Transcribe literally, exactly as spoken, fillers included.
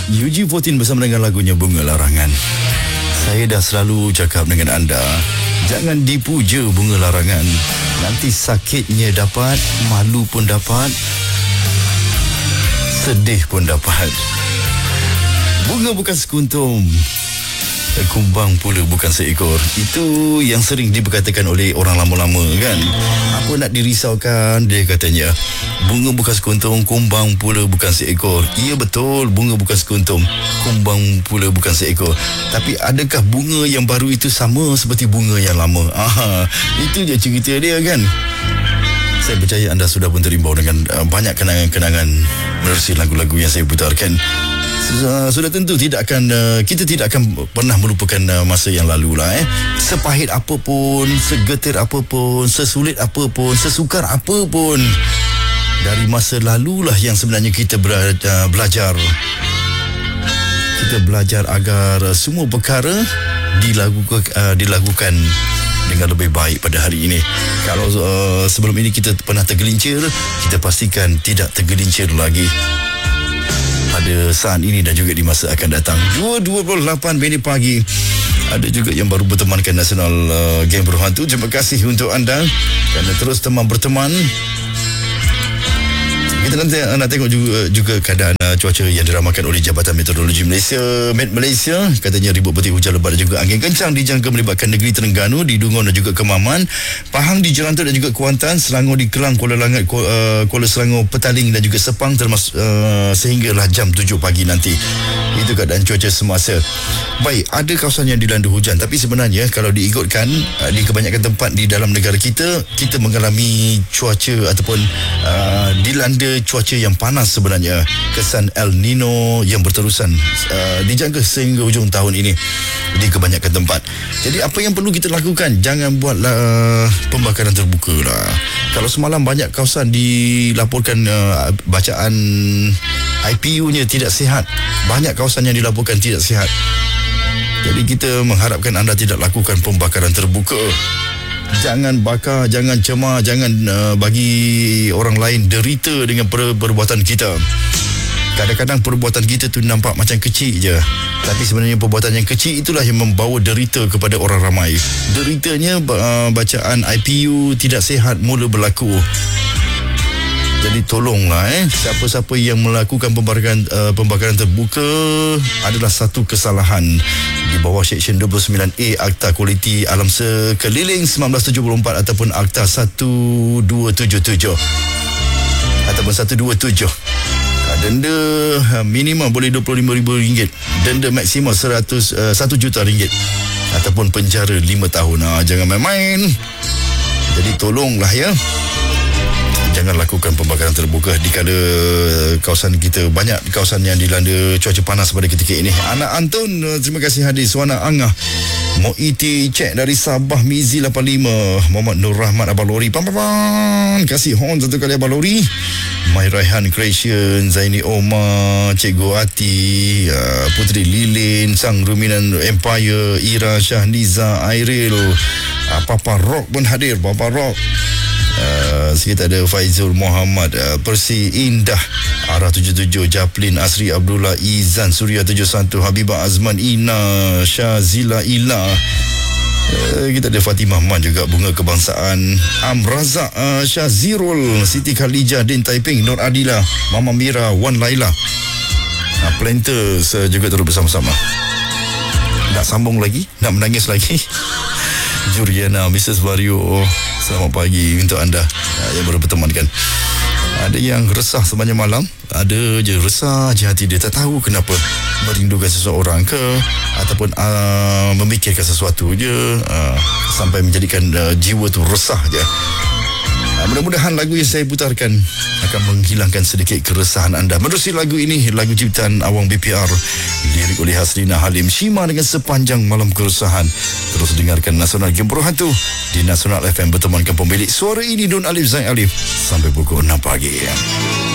U G empat belas bersama dengan lagunya Bunga Larangan. Saya dah selalu cakap dengan anda, jangan dipuja bunga larangan. Nanti sakitnya dapat, malu pun dapat, sedih pun dapat. Bunga bukan sekuntum, kumbang pula bukan seekor. Itu yang sering diperkatakan oleh orang lama-lama kan. Apa nak dirisaukan, dia katanya. Bunga bukan sekuntum, kumbang pula bukan seekor. Ya betul, bunga bukan sekuntum, kumbang pula bukan seekor. Tapi adakah bunga yang baru itu sama seperti bunga yang lama? Aha, itu je cerita dia kan. Saya percaya anda sudah pun terimbau dengan uh, banyak kenangan-kenangan menerusi lagu-lagu yang saya putarkan. Uh, sudah tentu tidak akan uh, kita tidak akan pernah melupakan uh, masa yang lalu lah eh. Sepahit apapun, segetir apapun, sesulit apapun, sesukar apapun, dari masa lalulah yang sebenarnya kita ber, uh, belajar. Kita belajar agar uh, semua perkara dilakukan uh, dilakukan dengan lebih baik pada hari ini. Kalau uh, sebelum ini kita pernah tergelincir, kita pastikan tidak tergelincir lagi pada saat ini dan juga di masa akan datang. dua dua puluh lapan minit pagi. Ada juga yang baru bertemankan Nasional uh, Game Berhantu. Terima kasih untuk anda kerana terus teman berteman. Kita nanti nak tengok juga, juga keadaan uh, cuaca yang diramakan oleh Jabatan Meteorologi Malaysia, Met Malaysia. Katanya ribut petir hujan lebat dan juga angin kencang dijangka melibatkan negeri Terengganu, di Dungun dan juga Kemaman, Pahang di Jerantuk dan juga Kuantan, Selangor di Kelang, Kuala Langat, uh, Kuala Selangor, Petaling dan juga Sepang termasuk uh, sehinggalah jam tujuh pagi nanti. Itu keadaan cuaca semasa. Baik, ada kawasan yang dilanda hujan, tapi sebenarnya kalau diikutkan uh, di kebanyakan tempat di dalam negara kita, kita mengalami cuaca ataupun uh, dilanda cuaca yang panas sebenarnya. Kesan El Nino yang berterusan uh, dijangka sehingga hujung tahun ini di kebanyakan tempat. Jadi apa yang perlu kita lakukan? Jangan buatlah uh, pembakaran terbuka lah. Kalau semalam banyak kawasan dilaporkan uh, bacaan I P U-nya tidak sihat, banyak kawasan yang dilaporkan tidak sihat. Jadi kita mengharapkan anda tidak lakukan pembakaran terbuka. Jangan bakar, jangan cemar, jangan uh, bagi orang lain derita dengan per- perbuatan kita. Kadang-kadang perbuatan kita tu nampak macam kecil je, tapi sebenarnya perbuatan yang kecil itulah yang membawa derita kepada orang ramai. Deritanya uh, bacaan I P U tidak sihat mula berlaku. Jadi tolonglah eh, siapa-siapa yang melakukan pembakaran uh, pembakaran terbuka adalah satu kesalahan di bawah Seksyen dua puluh sembilan A Akta Kualiti Alam Sekeliling seribu sembilan ratus tujuh puluh empat ataupun Akta seribu dua ratus tujuh puluh tujuh ataupun seribu dua ratus tujuh. Denda minimum boleh dua puluh lima ribu ringgit, denda maksimum seratus uh, satu juta ringgit ataupun penjara lima tahun. Ha, jangan main-main. Jadi tolonglah ya, jangan lakukan pembakaran terbuka di kala kawasan kita banyak kawasan yang dilanda cuaca panas pada ketika ini. Anak Antun, terima kasih hadir. Suana Angah, Moiti cek dari Sabah, Mizi lapan lima, Muhammad Nur Rahmat Abang Lori, pam pam pam, kasih horn satu kali Abang Lori. Mai Raihan Creation, Zaini Omar, Cikgu Ati, uh, Putri Lilin, Sang Ruminan Empire, Ira Syahniza, Airil, uh, Papa Rock pun hadir. Papa Rock, Uh, kita ada Faizul Muhammad, uh, Persi Indah, Arah tujuh tujuh, Japlin Asri Abdullah, Izan Surya tujuh satu, Habibah Azman, Ina Syazila Ila, uh, kita ada Fatimah Man juga, Bunga Kebangsaan, Amrazak, uh, Syazirul, Siti Khalijah, Din Taiping, Nur Adila, Mama Mira, Wan Laila, uh, Planters uh, juga terus bersama-sama. Nak sambung lagi? Nak menangis lagi? Juriana, Missus Vario, selamat pagi untuk anda uh, yang baru bertemankan. Ada yang resah sepanjang malam, ada je resah je hati dia, tak tahu kenapa, merindukan seseorang ke ataupun uh, memikirkan sesuatu je, uh, sampai menjadikan uh, jiwa tu resah je. Uh, mudah-mudahan lagu yang saya putarkan akan menghilangkan sedikit keresahan anda. Menerusi lagu ini, lagu ciptaan Awang B P R, lirik oleh Hasrina Halim, Shima dengan Sepanjang Malam Keresahan. Terus dengarkan Nasional Game Berhantu di Nasional F M, bertemankan pemilik suara ini Don Alif Zain Alif sampai pukul enam pagi.